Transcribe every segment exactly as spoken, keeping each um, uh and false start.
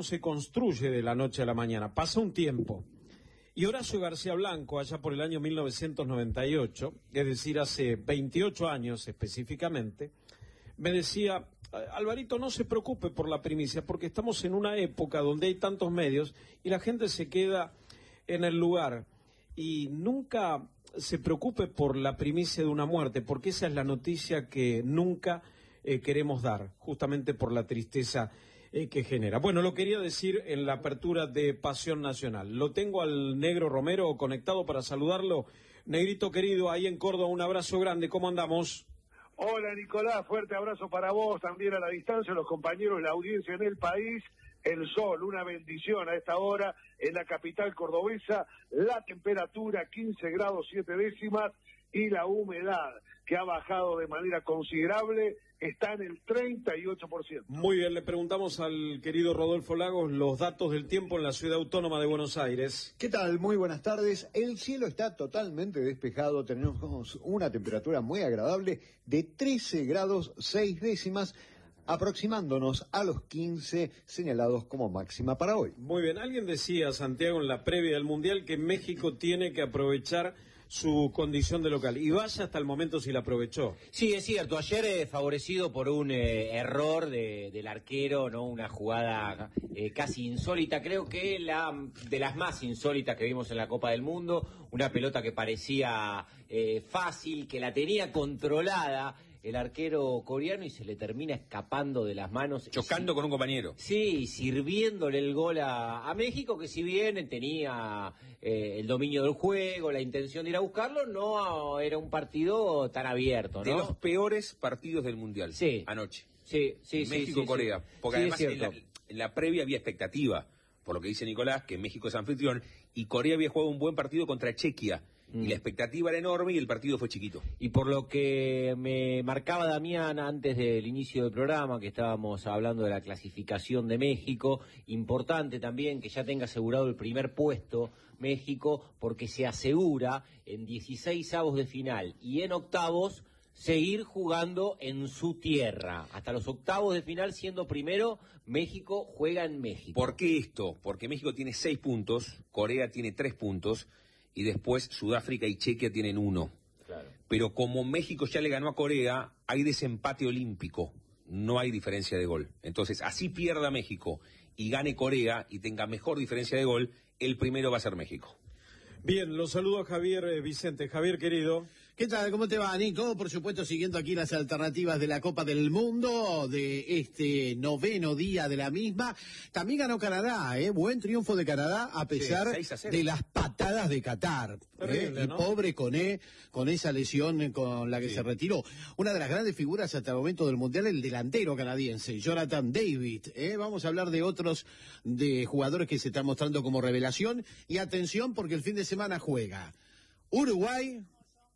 no se construye de la noche a la mañana, pasa un tiempo. Y Horacio García Blanco, allá por el año mil novecientos noventa y ocho, es decir, hace veintiocho años específicamente, me decía, Alvarito, no se preocupe por la primicia, porque estamos en una época donde hay tantos medios y la gente se queda en el lugar. Y nunca se preocupe por la primicia de una muerte, porque esa es la noticia que nunca eh, queremos dar, justamente por la tristeza eh, que genera. Bueno, lo quería decir en la apertura de Pasión Nacional. Lo tengo al Negro Romero conectado para saludarlo. Negrito querido, ahí en Córdoba, un abrazo grande, ¿cómo andamos? Hola Nicolás, fuerte abrazo para vos, también a la distancia, los compañeros, la audiencia en el país. El sol, una bendición a esta hora en la capital cordobesa, la temperatura quince grados siete décimas y la humedad, que ha bajado de manera considerable, está en el treinta y ocho por ciento. Muy bien, le preguntamos al querido Rodolfo Lagos los datos del tiempo en la ciudad autónoma de Buenos Aires. ¿Qué tal? Muy buenas tardes. El cielo está totalmente despejado, tenemos una temperatura muy agradable de trece grados seis décimas, aproximándonos a los quince señalados como máxima para hoy. Muy bien, alguien decía, Santiago, en la previa del Mundial que México tiene que aprovechar su condición de local, y vaya hasta el momento si la aprovechó. Sí, es cierto, ayer eh, favorecido por un eh, error de, del arquero, no, una jugada eh, casi insólita, creo que la de las más insólitas que vimos en la Copa del Mundo, una pelota que parecía eh, fácil, que la tenía controlada el arquero coreano y se le termina escapando de las manos. Chocando si, con un compañero. Sí, sirviéndole el gol a, a México, que si bien tenía eh, el dominio del juego, la intención de ir a buscarlo, no era un partido tan abierto, ¿no? De los peores partidos del Mundial, sí. Anoche. Sí, sí, México-Corea. Sí, sí. Porque sí, además en la, en la previa había expectativa, por lo que dice Nicolás, que México es anfitrión, y Corea había jugado un buen partido contra Chequia. Y la expectativa era enorme y el partido fue chiquito. Y por lo que me marcaba Damián antes del inicio del programa, que estábamos hablando de la clasificación de México, importante también que ya tenga asegurado el primer puesto México, porque se asegura en dieciséis avos de final y en octavos seguir jugando en su tierra. Hasta los octavos de final, siendo primero, México juega en México. ¿Por qué esto? Porque México tiene seis puntos, Corea tiene tres puntos, y después Sudáfrica y Chequia tienen uno. Claro. Pero como México ya le ganó a Corea, hay desempate olímpico, no hay diferencia de gol. Entonces, así pierda México y gane Corea y tenga mejor diferencia de gol, el primero va a ser México. Bien, los saludo a Javier eh, Vicente. Javier, querido. ¿Qué tal? ¿Cómo te va, Nico? Por supuesto, siguiendo aquí las alternativas de la Copa del Mundo, de este noveno día de la misma. También ganó Canadá, ¿eh? Buen triunfo de Canadá, a pesar sí, de las patadas de Qatar. Terrible, ¿eh? Y ¿no? pobre Coné, con esa lesión con la que sí. se retiró. Una de las grandes figuras hasta el momento del Mundial, el delantero canadiense, Jonathan David. ¿eh? Vamos a hablar de otros de jugadores que se están mostrando como revelación. Y atención, porque el fin de semana juega Uruguay,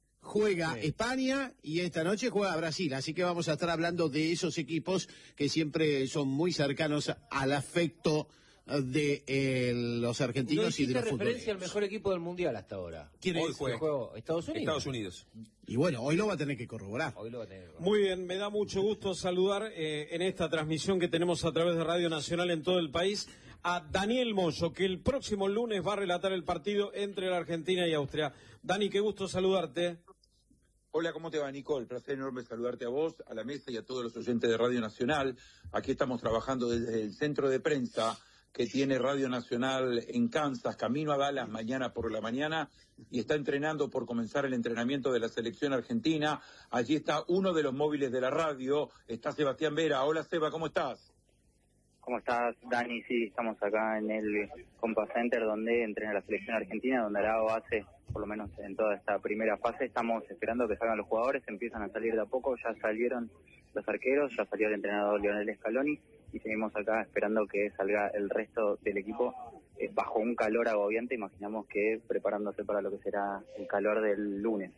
juega sí. España y esta noche juega Brasil, así que vamos a estar hablando de esos equipos que siempre son muy cercanos al afecto de eh, los argentinos no y de los referencia futboleros. al mejor equipo del Mundial hasta ahora. ¿Quién Hoy es? juega juego? ¿Estados Unidos? Estados Unidos. Y bueno, hoy lo va a tener que corroborar. Hoy lo va a tener que corroborar. Muy bien, me da mucho gusto saludar eh, en esta transmisión que tenemos a través de Radio Nacional en todo el país a Daniel Moyo, que el próximo lunes va a relatar el partido entre la Argentina y Austria. Dani, qué gusto saludarte. Hola, ¿cómo te va, Nicole? Placer enorme saludarte a vos, a la mesa y a todos los oyentes de Radio Nacional. Aquí estamos trabajando desde el centro de prensa que tiene Radio Nacional en Kansas, camino a Dallas mañana por la mañana, y está entrenando por comenzar el entrenamiento de la selección argentina. Allí está uno de los móviles de la radio, está Sebastián Vera. Hola, Seba, ¿cómo estás? ¿Cómo estás, Dani? Sí, estamos acá en el Compass Center donde entrena la selección argentina, donde hará base, por lo menos en toda esta primera fase. Estamos esperando que salgan los jugadores, empiezan a salir de a poco, ya salieron los arqueros, ya salió el entrenador Lionel Scaloni y seguimos acá esperando que salga el resto del equipo eh, bajo un calor agobiante, imaginamos que preparándose para lo que será el calor del lunes.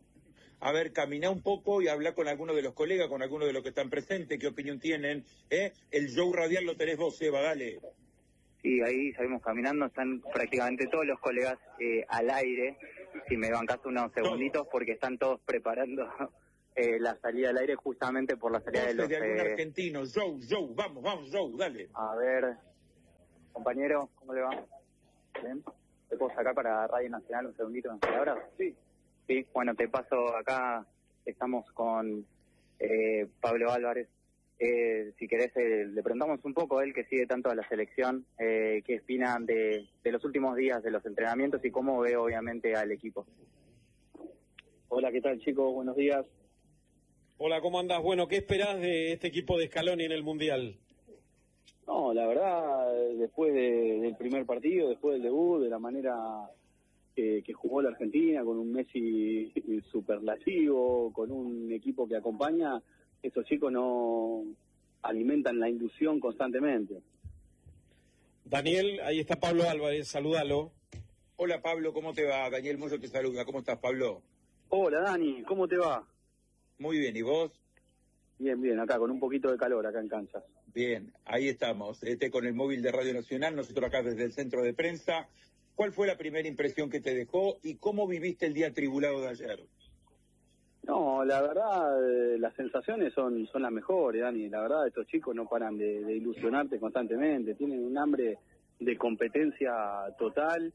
A ver, camina un poco y habla con alguno de los colegas, con alguno de los que están presentes, qué opinión tienen. ¿eh? El show radial lo tenés vos, Seba, dale. Sí, ahí salimos caminando, están prácticamente todos los colegas eh, al aire, si me bancás unos segunditos, porque están todos preparando eh, la salida al aire justamente por la salida de los... de algún eh... argentino, Joe, Joe, vamos, vamos, Joe, dale. A ver, compañero? ¿Cómo le va? Bien. ¿Te puedo sacar para Radio Nacional un segundito en palabras? Sí. Sí, bueno, te paso acá, estamos con eh, Pablo Álvarez. Eh, si querés, eh, le preguntamos un poco a él que sigue tanto a la selección, eh, qué opinan de, de los últimos días de los entrenamientos y cómo ve obviamente al equipo. Hola, ¿qué tal, chicos? Buenos días. Hola, ¿cómo andás? Bueno, ¿qué esperás de este equipo de Scaloni en el Mundial? No, la verdad, después de, del primer partido, después del debut, de la manera que, que jugó la Argentina, con un Messi superlativo, con un equipo que acompaña, esos chicos no alimentan la ilusión constantemente. Daniel, ahí está Pablo Álvarez, salúdalo. Hola Pablo, ¿cómo te va? Daniel Moyo te saluda. ¿Cómo estás, Pablo? Hola, Dani, ¿cómo te va? Muy bien, ¿y vos? Bien, bien, acá con un poquito de calor, acá en Kansas. Bien, ahí estamos, este con el móvil de Radio Nacional, nosotros acá desde el centro de prensa. ¿Cuál fue la primera impresión que te dejó y cómo viviste el día tribulado de ayer? No, la verdad, eh, las sensaciones son son las mejores, Dani. La verdad, estos chicos no paran de, de ilusionarte constantemente, tienen un hambre de competencia total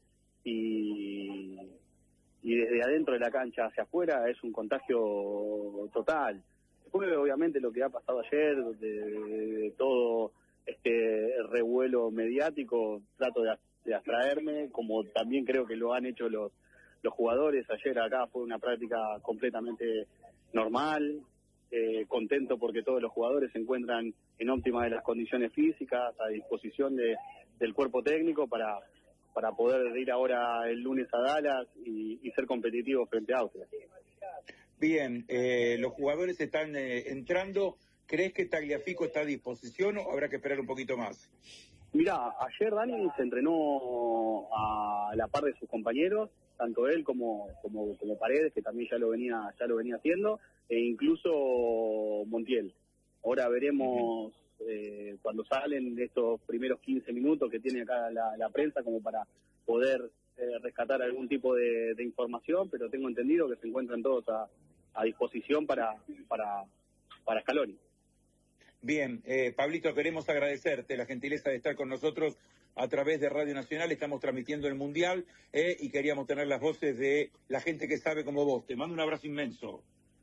y, y desde adentro de la cancha hacia afuera es un contagio total. Después, obviamente, lo que ha pasado ayer, de, de, de todo este revuelo mediático, trato de, de abstraerme, como también creo que lo han hecho los los jugadores. Ayer acá fue una práctica completamente normal, eh, contento porque todos los jugadores se encuentran en óptimas de las condiciones físicas, a disposición de, del cuerpo técnico para, para poder ir ahora el lunes a Dallas y, y ser competitivos frente a Austria. Bien, eh, los jugadores están eh, entrando. ¿Crees que Tagliafico está a disposición o habrá que esperar un poquito más? Mirá, ayer Dani se entrenó a la par de sus compañeros, tanto él como, como como Paredes, que también ya lo venía ya lo venía haciendo, e incluso Montiel. Ahora veremos eh, cuando salen de estos primeros quince minutos que tiene acá la, la prensa como para poder eh, rescatar algún tipo de, de información, pero tengo entendido que se encuentran todos a, a disposición para para para Scaloni. Bien, eh, Pablito, queremos agradecerte la gentileza de estar con nosotros a través de Radio Nacional. Estamos transmitiendo el Mundial eh, y queríamos tener las voces de la gente que sabe como vos. Te mando un abrazo inmenso.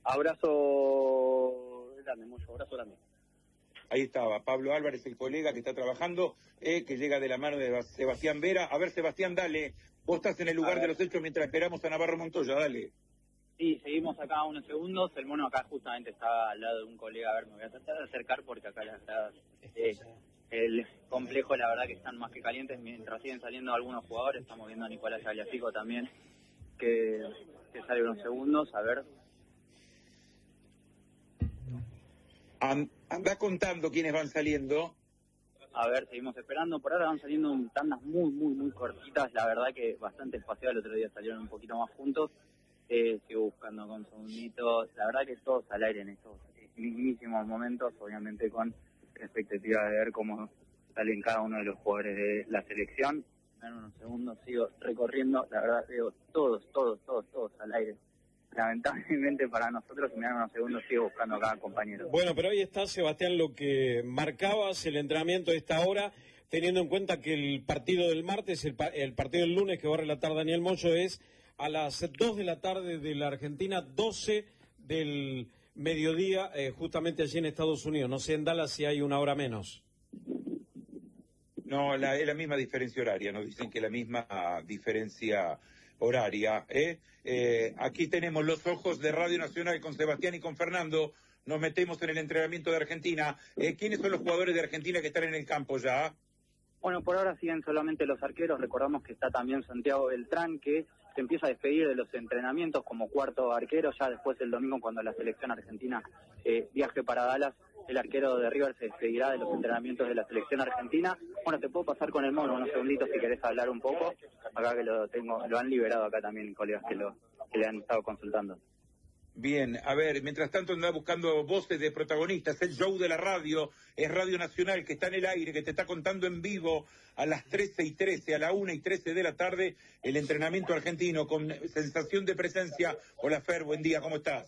Abrazo grande, mucho abrazo grande. Ahí estaba Pablo Álvarez, el colega que está trabajando, eh, que llega de la mano de Sebastián Vera. A ver, Sebastián, dale. Vos estás en el lugar de los hechos mientras esperamos a Navarro Montoya, dale. Sí, seguimos acá unos segundos. El mono acá justamente está al lado de un colega. A ver, me voy a tratar de acercar porque acá las gradas, eh, el complejo, la verdad que están más que calientes mientras siguen saliendo algunos jugadores. Estamos viendo a Nicolás Tagliafico también, que, que sale unos segundos. A ver. Anda contando quiénes van saliendo. A ver, seguimos esperando. Por ahora van saliendo tandas muy, muy, muy cortitas. La verdad que bastante espaciado. El otro día salieron un poquito más juntos. Eh, sigo buscando con segunditos. La verdad que todos al aire en estos mismísimos momentos, obviamente con expectativa de ver cómo salen cada uno de los jugadores de la selección. En unos segundos sigo recorriendo, la verdad veo todos, todos, todos, todos al aire. Lamentablemente para nosotros, en unos segundos sigo buscando a cada compañero. Bueno, pero ahí está, Sebastián, lo que marcabas, el entrenamiento de esta hora, teniendo en cuenta que el partido del martes, el, el partido del lunes que va a relatar Daniel Moyo es a las dos de la tarde de la Argentina, doce del mediodía, eh, justamente allí en Estados Unidos. No sé en Dallas si hay una hora menos. No, la, es la misma diferencia horaria, nos dicen que la misma diferencia horaria. ¿eh? Eh, aquí tenemos los ojos de Radio Nacional con Sebastián y con Fernando. Nos metemos en el entrenamiento de Argentina. Eh, ¿Quiénes son los jugadores de Argentina que están en el campo ya? Bueno, por ahora siguen solamente los arqueros. Recordamos que está también Santiago Beltrán, que se empieza a despedir de los entrenamientos como cuarto arquero. Ya después el domingo, cuando la selección argentina eh, viaje para Dallas, el arquero de River se despedirá de los entrenamientos de la selección argentina. Bueno, te puedo pasar con el mono unos segunditos si querés hablar un poco. Acá que lo tengo, lo han liberado acá también colegas que, lo, que le han estado consultando. Bien, a ver, mientras tanto anda buscando voces de protagonistas, el show de la radio, es Radio Nacional que está en el aire, que te está contando en vivo a las trece y trece, a la una y trece de la tarde, el entrenamiento argentino con sensación de presencia. Hola Fer, buen día, ¿cómo estás?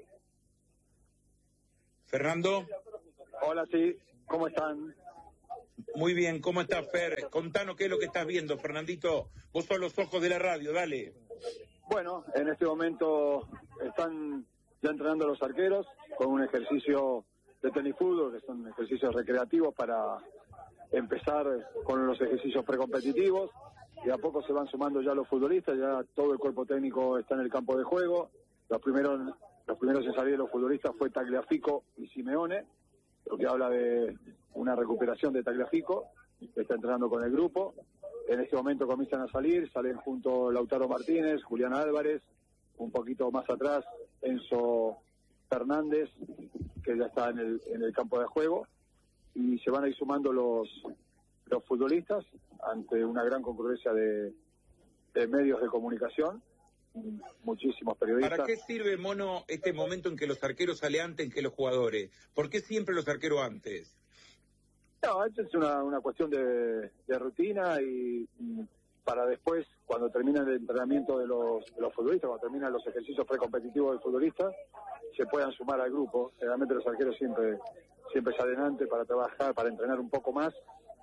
Fernando. Hola, sí, ¿cómo están? Muy bien, ¿cómo estás, Fer? Contanos qué es lo que estás viendo, Fernandito. Vos sos los ojos de la radio, dale. Bueno, en este momento están ya entrenando los arqueros con un ejercicio de tenis fútbol, que son ejercicios recreativos para empezar con los ejercicios precompetitivos. Y a poco se van sumando ya los futbolistas, ya todo el cuerpo técnico está en el campo de juego. Los primeros, los primeros en salir de los futbolistas fue Tagliafico y Simeone, lo que habla de una recuperación de Tagliafico, que está entrenando con el grupo. En este momento comienzan a salir, salen junto Lautaro Martínez, Julián Álvarez, un poquito más atrás Enzo Fernández, que ya está en el, en el campo de juego, y se van a ir sumando los, los futbolistas ante una gran concurrencia de, de medios de comunicación, muchísimos periodistas. ¿Para qué sirve, Mono, este momento en que los arqueros salen antes que los jugadores? ¿Por qué siempre los arqueros antes? No, esto es una, una cuestión de, de rutina y, y para después, cuando termina el entrenamiento de los, de los futbolistas, cuando terminan los ejercicios precompetitivos del futbolista, se puedan sumar al grupo. Generalmente los arqueros siempre, siempre salen antes para trabajar, para entrenar un poco más,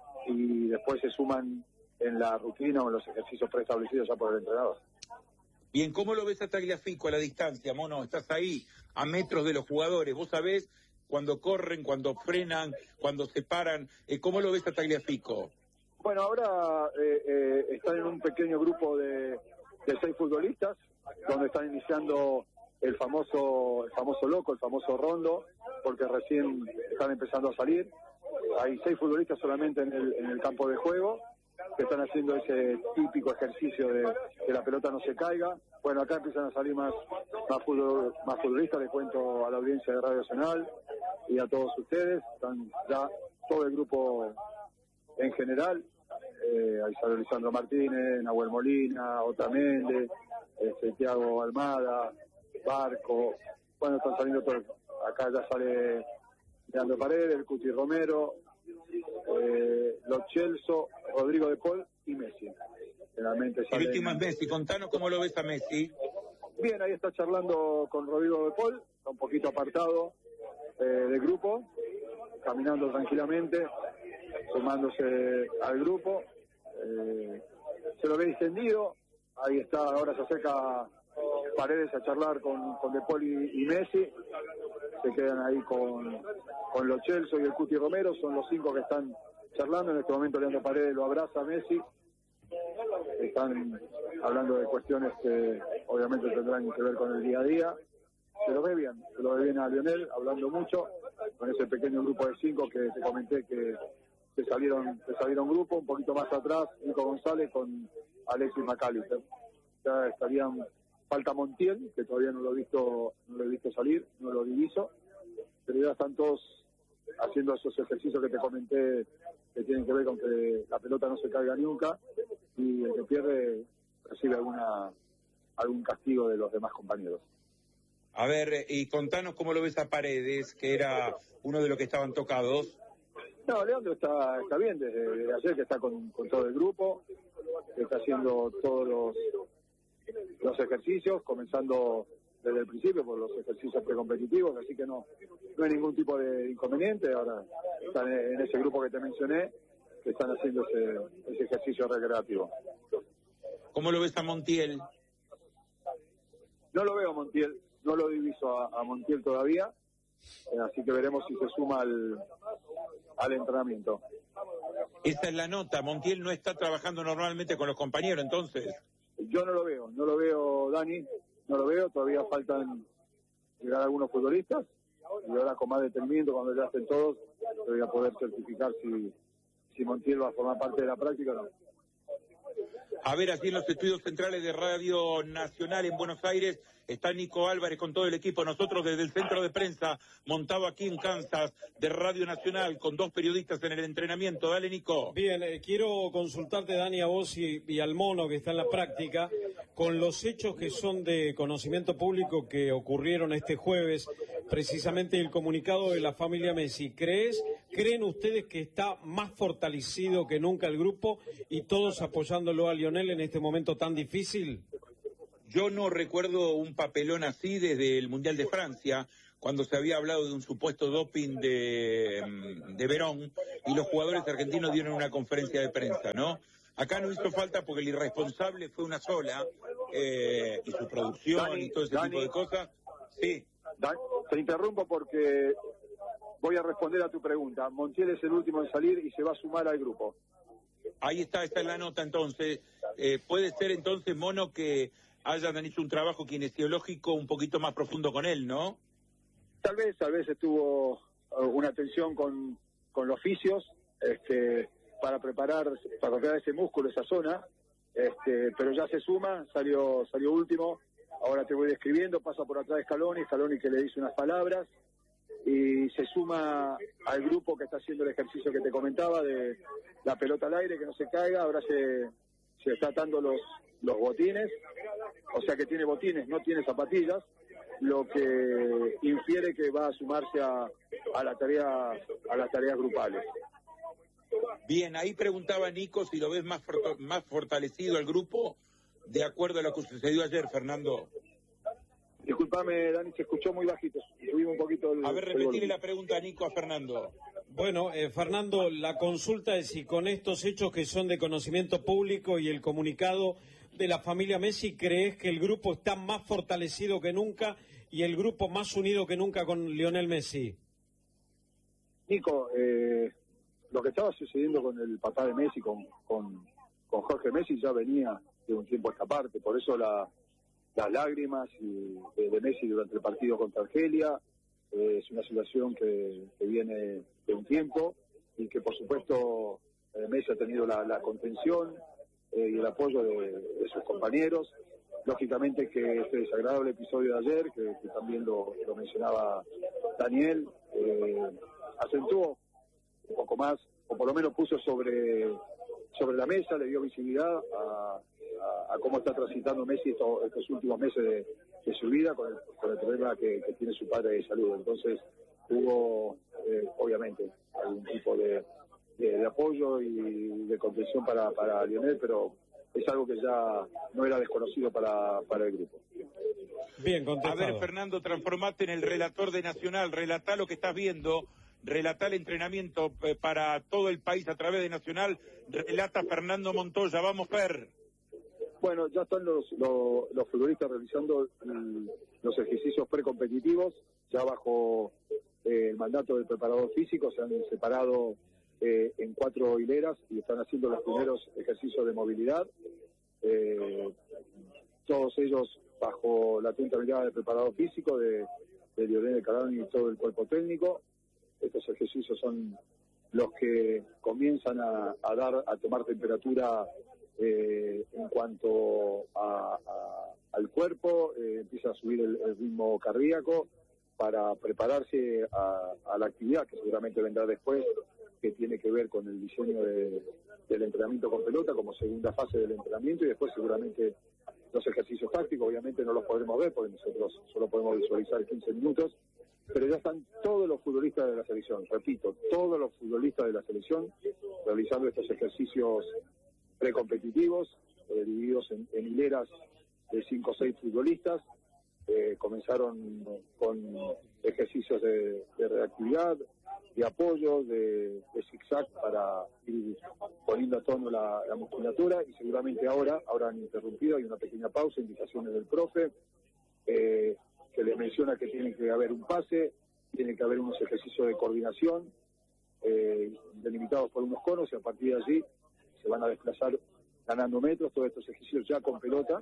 y después se suman en la rutina o en los ejercicios preestablecidos ya por el entrenador. Bien, ¿cómo lo ves a Tagliafico a la distancia, Mono? Estás ahí, a metros de los jugadores. Vos sabés cuando corren, cuando frenan, cuando se paran. Eh, ¿Cómo lo ves a Tagliafico? Bueno, ahora eh, eh, están en un pequeño grupo de, de seis futbolistas, donde están iniciando el famoso, el famoso loco, el famoso rondo, porque recién están empezando a salir. Hay seis futbolistas solamente en el, en el campo de juego, que están haciendo ese típico ejercicio de que la pelota no se caiga. Bueno, acá empiezan a salir más más, futbol, más futbolistas, les cuento a la audiencia de Radio Nacional y a todos ustedes. Están ya todo el grupo en general, eh, ahí sale Lisandro Martínez, Nahuel Molina, Otamendi, este, Thiago Almada, Barco, bueno, están saliendo todos. Acá ya sale Leandro Paredes, el Cuti Romero, eh, Lo Celso, Rodrigo de Paul y Messi. Generalmente salen... El último es Messi, contanos cómo lo ves a Messi. Bien, ahí está charlando con Rodrigo de Paul, está un poquito apartado eh, del grupo, caminando tranquilamente, sumándose al grupo. Eh, se lo ve distendido, ahí está, ahora se acerca Paredes a charlar con, con De Paul y, y Messi, se quedan ahí con, con Lo Celso y el Cuti Romero, son los cinco que están charlando. En este momento Leandro Paredes lo abraza a Messi, están hablando de cuestiones que obviamente tendrán que ver con el día a día. Se lo ve bien, se lo ve bien a Lionel, hablando mucho, con ese pequeño grupo de cinco que te comenté que, que salieron que salieron grupo, un poquito más atrás, Nico González con Alexis McAllister. Ya estarían, falta Montiel, que todavía no lo he visto, no lo he visto salir, no lo diviso, pero ya están todos haciendo esos ejercicios que te comenté que tienen que ver con que la pelota no se caiga nunca y el que pierde recibe alguna algún castigo de los demás compañeros. A ver, y contanos cómo lo ves a Paredes, que era uno de los que estaban tocados. No, Leandro está, está bien desde, desde ayer, que está con, con todo el grupo, que está haciendo todos los, los ejercicios, comenzando desde el principio por los ejercicios precompetitivos, así que no, no hay ningún tipo de inconveniente. Ahora están en ese grupo que te mencioné, que están haciendo ese, ese ejercicio recreativo. ¿Cómo lo ves a Montiel? No lo veo a Montiel, no lo diviso a, a Montiel todavía, eh, así que veremos si se suma al, al entrenamiento. Esa es la nota, Montiel no está trabajando normalmente con los compañeros, entonces. Yo no lo veo, no lo veo, Dani, no lo veo, todavía faltan llegar algunos futbolistas, y ahora con más detenimiento, cuando ya estén todos, voy a poder certificar si, si Montiel va a formar parte de la práctica o no. A ver, aquí en los estudios centrales de Radio Nacional en Buenos Aires está Nico Álvarez con todo el equipo. Nosotros desde el centro de prensa montado aquí en Kansas de Radio Nacional con dos periodistas en el entrenamiento. Dale, Nico. Bien, eh, quiero consultarte, Dani, a vos y, y al Mono, que está en la práctica, con los hechos que son de conocimiento público que ocurrieron este jueves, precisamente el comunicado de la familia Messi. ¿Crees, creen ustedes que está más fortalecido que nunca el grupo y todos apoyándolo a Lionel en este momento tan difícil? Yo no recuerdo un papelón así desde el Mundial de Francia, cuando se había hablado de un supuesto doping de, de Verón, y los jugadores argentinos dieron una conferencia de prensa, ¿no? Acá no hizo falta porque el irresponsable fue una sola, eh, y su producción Dani, y todo ese Dani, tipo de cosas. Sí. Dan, te interrumpo porque voy a responder a tu pregunta. Montiel es el último en salir y se va a sumar al grupo. Ahí está, esta es la nota entonces. Eh, puede ser entonces, Mono, que hayan hecho un trabajo kinesiológico un poquito más profundo con él, ¿no? Tal vez, tal vez estuvo uh, una atención con, con los fisios, este, para preparar, para preparar ese músculo, esa zona, este, pero ya se suma, salió, salió último. Ahora te voy describiendo, pasa por atrás de Scaloni, Scaloni que le dice unas palabras, y se suma al grupo que está haciendo el ejercicio que te comentaba de la pelota al aire, que no se caiga. Ahora se, se está atando los, los botines, o sea que tiene botines, no tiene zapatillas, lo que infiere que va a sumarse a, a la tarea, a las tareas grupales. Bien, ahí preguntaba Nico si lo ves más, for- más fortalecido al grupo, de acuerdo a lo que sucedió ayer, Fernando. Disculpame, Dani, se escuchó muy bajito. Subimos un poquito el, A ver, el repetirle volumen. la pregunta a Nico, a Fernando. Bueno, eh, Fernando, la consulta es si con estos hechos que son de conocimiento público y el comunicado de la familia Messi, ¿crees que el grupo está más fortalecido que nunca y el grupo más unido que nunca con Lionel Messi? Nico, eh, lo que estaba sucediendo con el papá de Messi, con, con, con Jorge Messi, ya venía de un tiempo a esta parte. Por eso la, las lágrimas y, de, de Messi durante el partido contra Argelia. Eh, es una situación que, que viene de un tiempo y que, por supuesto, eh, Messi ha tenido la, la contención eh, y el apoyo de, de sus compañeros. Lógicamente que este desagradable episodio de ayer, que, que también lo, lo mencionaba Daniel, eh, acentuó un poco más, o por lo menos puso sobre, sobre la mesa, le dio visibilidad a, a, a cómo está transitando Messi estos, estos últimos meses de, de su vida con el, con el problema que, que tiene su padre de salud. Entonces hubo, eh, obviamente, algún tipo de, de, de apoyo y de contención para, para Lionel, pero es algo que ya no era desconocido para, para el grupo. Bien, A contestado. ver, Fernando, transformate en el relator de Nacional, relatá lo que estás viendo, relatá el entrenamiento eh, para todo el país a través de Nacional, relata Fernando Montoya. Vamos, Fer. Bueno, ya están los, los, los futbolistas realizando mm, los ejercicios precompetitivos, ya bajo eh, el mandato del preparador físico. Se han separado eh, en cuatro hileras y están haciendo los primeros ejercicios de movilidad, eh, todos ellos bajo la atenta mirada del preparador físico, de, de Lionel Scaloni y todo el cuerpo técnico. Estos ejercicios son los que comienzan a, a dar, a tomar temperatura eh, en cuanto a, a, al cuerpo, eh, empieza a subir el, el ritmo cardíaco para prepararse a, a la actividad que seguramente vendrá después, que tiene que ver con el diseño de, del entrenamiento con pelota como segunda fase del entrenamiento, y después seguramente los ejercicios tácticos. Obviamente no los podremos ver porque nosotros solo podemos visualizar quince minutos, pero ya están todos los futbolistas de la selección, repito, todos los futbolistas de la selección realizando estos ejercicios precompetitivos, eh, divididos en, en hileras de cinco o seis futbolistas. Eh, comenzaron con ejercicios de, de reactividad, de apoyo, de, de zigzag para ir poniendo a tono la, la musculatura, y seguramente ahora, ahora han interrumpido, hay una pequeña pausa, indicaciones del profe, eh, que les menciona que tiene que haber un pase, tiene que haber unos ejercicios de coordinación, eh, delimitados por unos conos, y a partir de allí se van a desplazar ganando metros, todos estos ejercicios ya con pelota,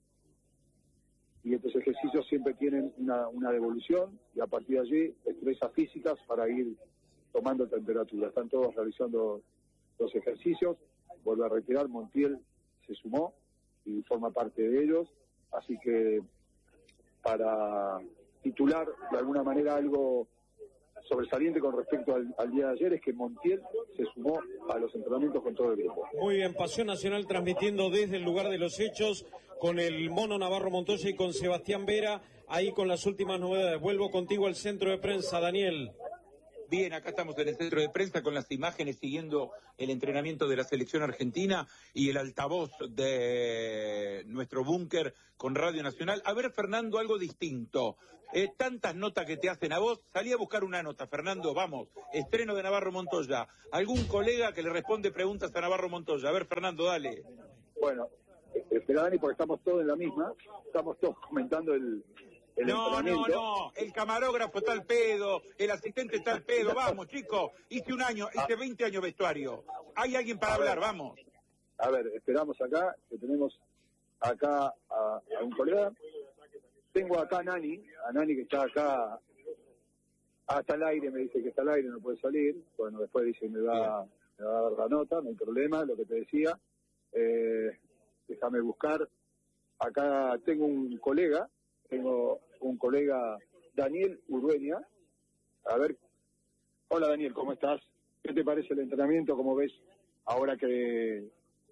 y estos ejercicios siempre tienen una, una devolución, y a partir de allí destrezas físicas para ir tomando temperatura. Están todos realizando los ejercicios. Vuelvo a reiterar, Montiel se sumó y forma parte de ellos, así que para titular de alguna manera algo sobresaliente con respecto al, al día de ayer es que Montiel se sumó a los entrenamientos con todo el grupo. Muy bien, Pasión Nacional transmitiendo desde el lugar de los hechos con el Mono Navarro Montoya y con Sebastián Vera, ahí con las últimas novedades. Vuelvo contigo al centro de prensa, Daniel. Bien, acá estamos en el centro de prensa con las imágenes siguiendo el entrenamiento de la selección argentina y el altavoz de nuestro búnker con Radio Nacional. A ver, Fernando, algo distinto. Eh, tantas notas que te hacen a vos. Salí a buscar una nota, Fernando, vamos. Estreno de Navarro Montoya. ¿Algún colega que le responde preguntas a Navarro Montoya? A ver, Fernando, dale. Bueno, espera, Dani, porque estamos todos en la misma. Estamos todos comentando el... El no, no, no, el camarógrafo está al pedo, el asistente está al pedo, vamos, chicos, hice un año, hice veinte años vestuario, hay alguien para a hablar, ver, vamos. A ver, esperamos acá, que tenemos acá a, a un colega, tengo acá a Nani, a Nani que está acá, hasta el aire, me dice que está al aire, no puede salir, bueno, después dice me va, me va a dar la nota, no hay problema, lo que te decía, eh, déjame buscar, acá tengo un colega, tengo un colega, Daniel Urdueña. A ver, hola Daniel, ¿cómo estás? ¿Qué te parece el entrenamiento? ¿Cómo ves ahora que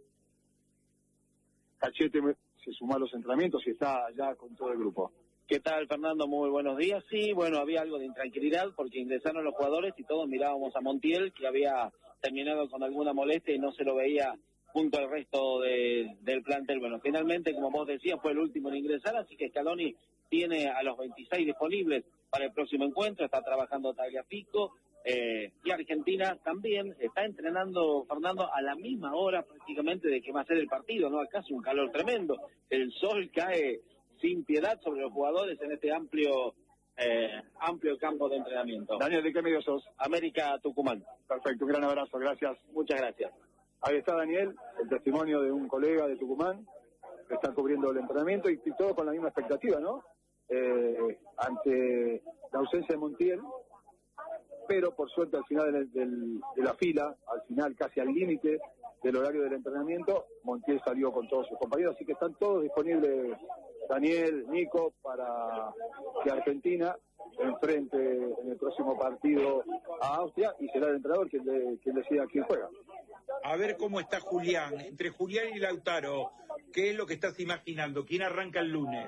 Cachete se sumó a los entrenamientos y está ya con todo el grupo? ¿Qué tal, Fernando? Muy buenos días. Sí, bueno, había algo de intranquilidad porque ingresaron los jugadores y todos mirábamos a Montiel, que había terminado con alguna molestia y no se lo veía junto al resto de, del plantel. Bueno, finalmente, como vos decías, fue el último en ingresar, así que Scaloni tiene a los veintiséis disponibles para el próximo encuentro, está trabajando Tagliafico, eh, y Argentina también está entrenando, Fernando, a la misma hora prácticamente de que va a ser el partido, ¿no? Acá hace un calor tremendo, el sol cae sin piedad sobre los jugadores en este amplio eh, amplio campo de entrenamiento. Daniel, ¿de qué medio sos? América Tucumán. Perfecto, un gran abrazo, gracias. Muchas gracias. Ahí está Daniel, el testimonio de un colega de Tucumán que está cubriendo el entrenamiento y, y todo con la misma expectativa, ¿no? Eh, ante la ausencia de Montiel, pero por suerte al final del, del, de la fila, al final casi al límite del horario del entrenamiento, Montiel salió con todos sus compañeros, así que están todos disponibles, Daniel, Nico, para que Argentina enfrente en el próximo partido a Austria y será el entrenador quien, de, quien decida quién juega. A ver cómo está Julián, entre Julián y Lautaro, ¿qué es lo que estás imaginando? ¿Quién arranca el lunes?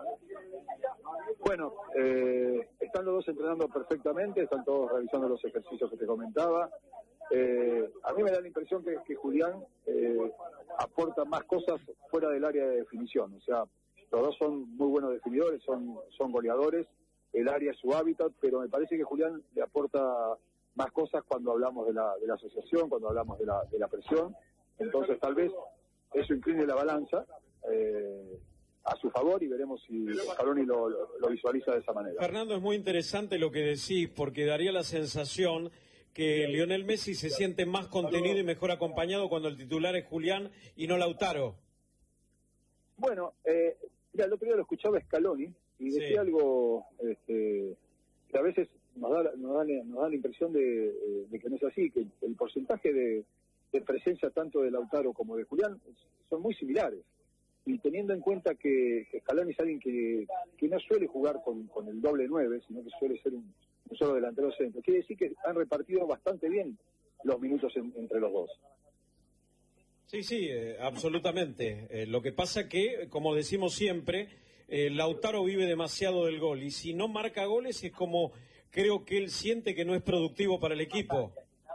Bueno, eh, están los dos entrenando perfectamente, están todos revisando los ejercicios que te comentaba. Eh, a mí me da la impresión que, que Julián eh, aporta más cosas fuera del área de definición. O sea, los dos son muy buenos definidores, son, son goleadores, el área es su hábitat, pero me parece que Julián le aporta más cosas cuando hablamos de la, de la asociación, cuando hablamos de la, de la presión. Entonces tal vez eso incline la balanza eh, a su favor y veremos si Scaloni lo, lo, lo visualiza de esa manera. Fernando, es muy interesante lo que decís, porque daría la sensación que Lionel Messi se siente más contenido y mejor acompañado cuando el titular es Julián y no Lautaro. Bueno, eh, mira, el otro día lo escuchaba Scaloni y decía sí. algo este, que a veces nos da, nos da, nos da la impresión de, de que no es así, que el porcentaje de, de presencia tanto de Lautaro como de Julián son muy similares. Y teniendo en cuenta que, que Scaloni es alguien que, que no suele jugar con, con el doble nueve, sino que suele ser un, un solo delantero centro, quiere decir que han repartido bastante bien los minutos en, entre los dos. Sí, sí, eh, absolutamente. Eh, lo que pasa que, como decimos siempre, eh, Lautaro vive demasiado del gol y si no marca goles es como creo que él siente que no es productivo para el equipo.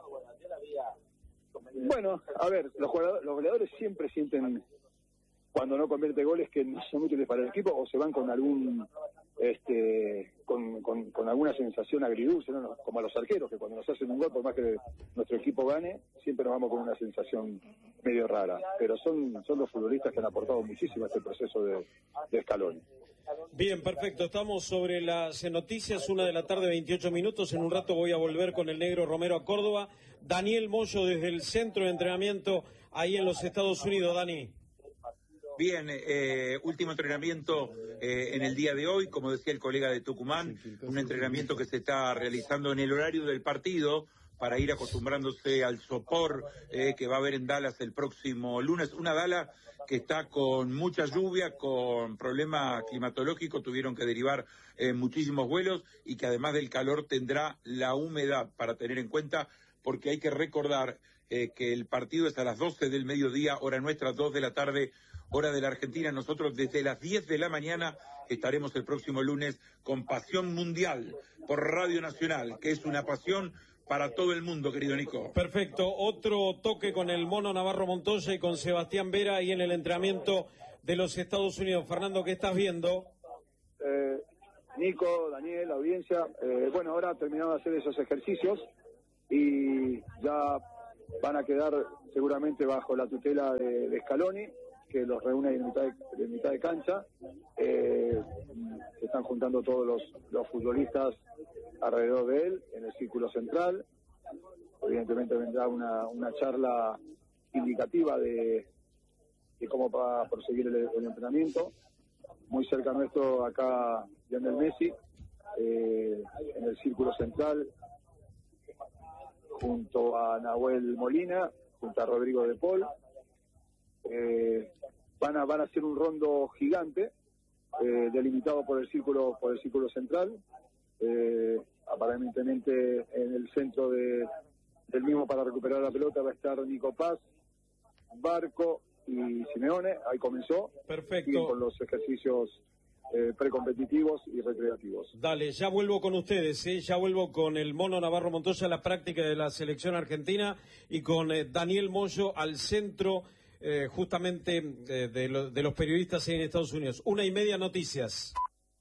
Bueno, a ver, los jugadores, los goleadores siempre sienten cuando no convierte goles que no son útiles para el equipo o se van con algún este con, con, con alguna sensación agridulce, ¿no? Como a los arqueros, que cuando nos hacen un gol, por más que nuestro equipo gane, siempre nos vamos con una sensación medio rara, pero son, son los futbolistas que han aportado muchísimo a este proceso de, de Scaloni. Bien, perfecto, estamos sobre las noticias, una de la tarde, veintiocho minutos, en un rato voy a volver con el negro Romero a Córdoba. Daniel Moyo desde el centro de entrenamiento ahí en los Estados Unidos. Dani. Bien, eh, último entrenamiento eh, en el día de hoy, como decía el colega de Tucumán, un entrenamiento que se está realizando en el horario del partido para ir acostumbrándose al sopor eh, que va a haber en Dallas el próximo lunes. Una Dallas que está con mucha lluvia, con problema climatológico, tuvieron que derivar eh, muchísimos vuelos y que además del calor tendrá la humedad para tener en cuenta, porque hay que recordar eh, que el partido es a las doce del mediodía, hora nuestra, dos de la tarde, hora de la Argentina. Nosotros desde las diez de la mañana estaremos el próximo lunes con Pasión Mundial por Radio Nacional, que es una pasión para todo el mundo, querido Nico. Perfecto. Otro toque con el Mono Navarro Montoya y con Sebastián Vera ahí en el entrenamiento de los Estados Unidos. Fernando, ¿qué estás viendo? Eh, Nico, Daniel, audiencia, eh, bueno, ahora terminado de hacer esos ejercicios y ya van a quedar seguramente bajo la tutela de, de Scaloni, que los reúne en mitad de, de, mitad de cancha. Eh, se están juntando todos los, los futbolistas alrededor de él, en el círculo central. Evidentemente vendrá una, una charla indicativa de, de cómo va a proseguir el, el entrenamiento. Muy cerca nuestro, acá, Lionel Messi, eh, en el círculo central, junto a Nahuel Molina, junto a Rodrigo de Paul. Eh, van a van a hacer un rondo gigante, eh, delimitado por el círculo por el círculo central. Eh, aparentemente en el centro de, del mismo para recuperar la pelota va a estar Nico Paz, Barco y Simeone. Ahí comenzó. Perfecto. Siguen con los ejercicios eh, precompetitivos y recreativos. Dale, ya vuelvo con ustedes, ¿eh? Ya vuelvo con el Mono Navarro Montoya a la práctica de la selección argentina y con eh, Daniel Moyo al centro eh, justamente eh, de, lo, de los periodistas en Estados Unidos. Una y media, noticias.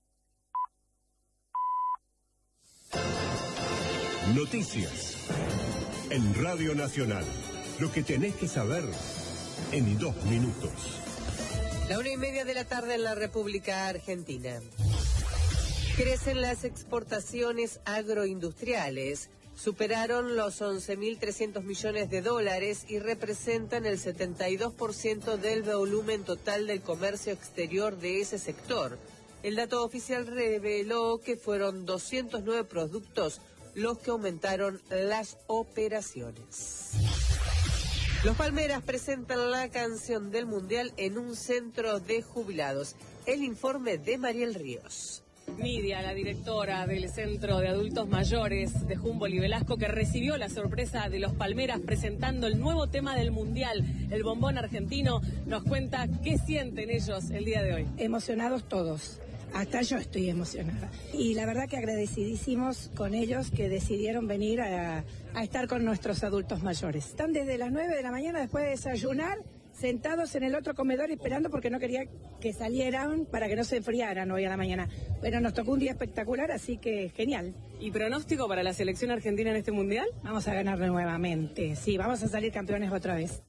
Noticias en Radio Nacional. Lo que tenés que saber en dos minutos. La una y media de la tarde en la República Argentina. Crecen las exportaciones agroindustriales. Superaron los once mil trescientos millones de dólares y representan el setenta y dos por ciento del volumen total del comercio exterior de ese sector. El dato oficial reveló que fueron doscientos nueve productos los que aumentaron las operaciones. Los Palmeras presentan la canción del Mundial en un centro de jubilados. El informe de Mariel Ríos. Nidia, la directora del Centro de Adultos Mayores de Humboldt y Velasco, que recibió la sorpresa de los Palmeras presentando el nuevo tema del Mundial, el bombón argentino, nos cuenta qué sienten ellos el día de hoy. Emocionados todos. Hasta yo estoy emocionada. Y la verdad que agradecidísimos con ellos que decidieron venir a, a estar con nuestros adultos mayores. Están desde las nueve de la mañana después de desayunar, sentados en el otro comedor esperando porque no quería que salieran para que no se enfriaran hoy a la mañana. Pero nos tocó un día espectacular, así que genial. ¿Y pronóstico para la selección argentina en este Mundial? Vamos a ganar nuevamente, sí, vamos a salir campeones otra vez.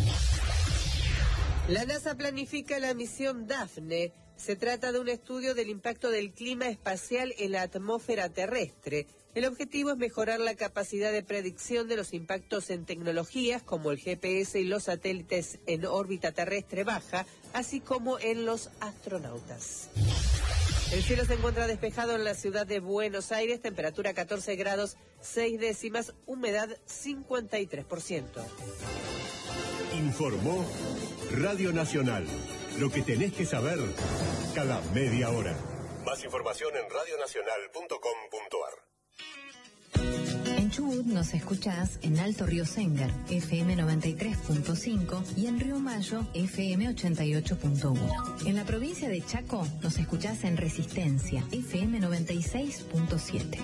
La NASA planifica la misión Daphne. Se trata de un estudio del impacto del clima espacial en la atmósfera terrestre. El objetivo es mejorar la capacidad de predicción de los impactos en tecnologías como el G P S y los satélites en órbita terrestre baja, así como en los astronautas. El cielo se encuentra despejado en la ciudad de Buenos Aires, temperatura catorce grados seis décimas, humedad cincuenta y tres por ciento. Informó Radio Nacional. Lo que tenés que saber cada media hora. Más información en radio nacional punto com punto ar. En Chubut nos escuchás en Alto Río Sengar, F M noventa y tres punto cinco y en Río Mayo, F M ochenta y ocho punto uno. En la provincia de Chaco nos escuchás en Resistencia, F M noventa y seis punto siete.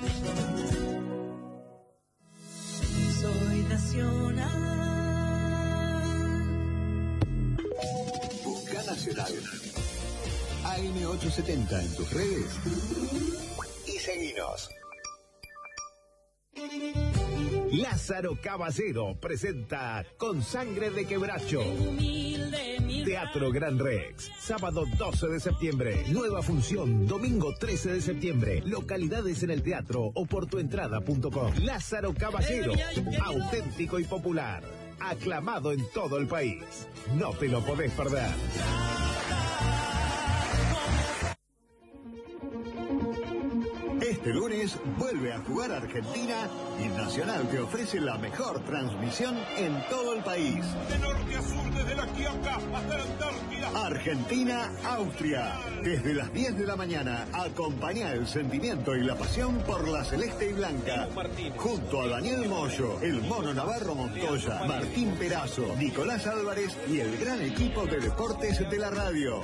Soy nacional. Nacional. A M ochocientos setenta en tus redes y seguinos. Lázaro Caballero presenta Con Sangre de Quebracho. Teatro Gran Rex, sábado doce de septiembre. Nueva función, domingo trece de septiembre. Localidades en el teatro o por tuentrada punto com. Lázaro Caballero, auténtico y popular. Aclamado en todo el país. No te lo podés perder. Este lunes vuelve a jugar Argentina y Nacional te ofrece la mejor transmisión en todo el país. De norte a sur, desde la Quiaca hasta la Antártida, Argentina-Austria. Desde las diez de la mañana, acompaña el sentimiento y la pasión por la celeste y blanca. Junto a Daniel Moyo, el Mono Navarro Montoya, Martín Perazo, Nicolás Álvarez y el gran equipo de deportes de la radio.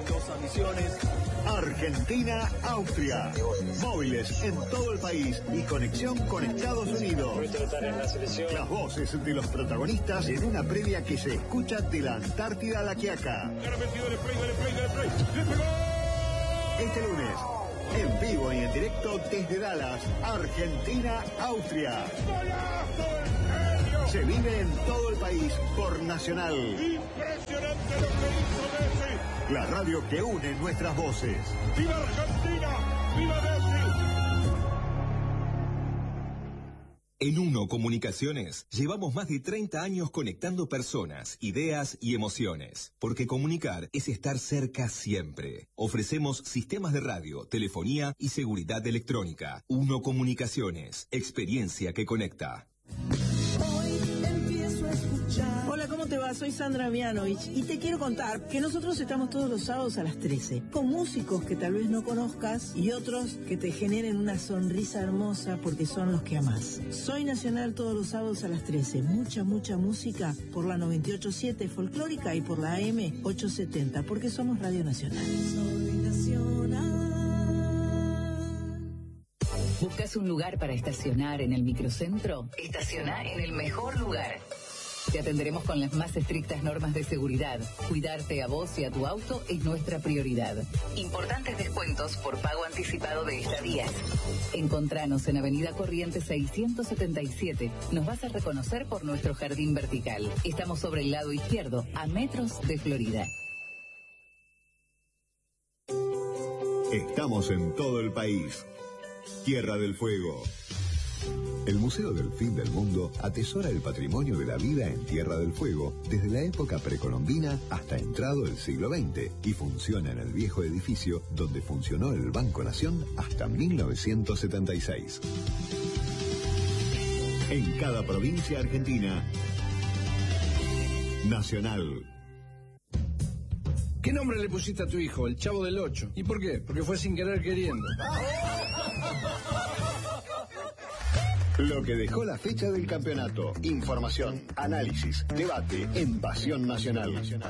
Argentina-Austria. Móviles en todo el país y conexión con Estados Unidos. Las voces de los protagonistas en una previa que se escucha de la Antártida a la Quiaca. Este lunes, en vivo y en directo desde Dallas, Argentina-Austria. Se vive en todo el país por Nacional. Impresionante lo que hizo Messi. La radio que une nuestras voces. ¡Viva Argentina! ¡Viva Messi! En Uno Comunicaciones llevamos más de treinta años conectando personas, ideas y emociones. Porque comunicar es estar cerca siempre. Ofrecemos sistemas de radio, telefonía y seguridad electrónica. Uno Comunicaciones, experiencia que conecta. Hola, ¿cómo te va? Soy Sandra Mianovich y te quiero contar que nosotros estamos todos los sábados a las trece con músicos que tal vez no conozcas y otros que te generen una sonrisa hermosa porque son los que amás. Soy Nacional todos los sábados a las trece. Mucha, mucha música por la noventa y ocho punto siete folclórica y por la A M ochocientos setenta porque somos Radio Nacional. Soy Nacional. ¿Buscas un lugar para estacionar en el microcentro? Estaciona en el mejor lugar. Te atenderemos con las más estrictas normas de seguridad. Cuidarte a vos y a tu auto es nuestra prioridad. Importantes descuentos por pago anticipado de estadías. Encontranos en Avenida Corrientes seiscientos setenta y siete. Nos vas a reconocer por nuestro jardín vertical. Estamos sobre el lado izquierdo, a metros de Florida. Estamos en todo el país. Tierra del Fuego. El Museo del Fin del Mundo atesora el patrimonio de la vida en Tierra del Fuego desde la época precolombina hasta entrado el siglo veinte y funciona en el viejo edificio donde funcionó el Banco Nación hasta mil novecientos setenta y seis. En cada provincia argentina, Nacional. ¿Qué nombre le pusiste a tu hijo? El Chavo del Ocho. ¿Y por qué? Porque fue sin querer queriendo. Lo que dejó la fecha del campeonato. Información, análisis, debate en Pasión Nacional.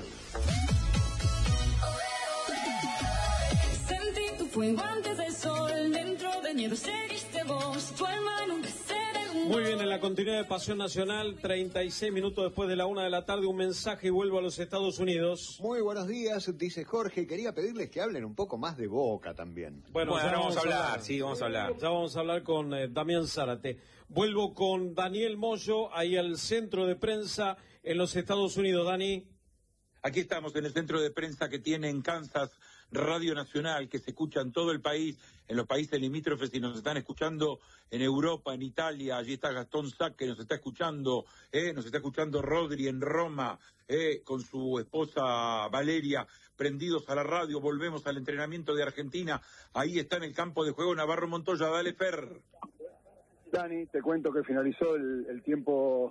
Sentí tu fuego antes del sol, dentro de miedo seguiste vos, tu alma nunca se derrumbó. Muy bien, en la continuidad de Pasión Nacional, treinta y seis minutos después de la una de la tarde, un mensaje y vuelvo a los Estados Unidos. Muy buenos días, dice Jorge. Quería pedirles que hablen un poco más de Boca también. Bueno, Bueno, ya ahora vamos a hablar, hablar, sí, vamos a hablar. Ya vamos a hablar con eh, Damián Zárate. Vuelvo con Daniel Moyo, ahí al centro de prensa en los Estados Unidos. Dani. Aquí estamos en el centro de prensa que tiene en Kansas Radio Nacional, que se escucha en todo el país, en los países limítrofes, y nos están escuchando en Europa, en Italia. Allí está Gastón Sack, que nos está escuchando, eh, nos está escuchando Rodri en Roma, eh, con su esposa Valeria, prendidos a la radio. Volvemos al entrenamiento de Argentina. Ahí está en el campo de juego Navarro Montoya. Dale, Fer. Dani, te cuento que finalizó el, el tiempo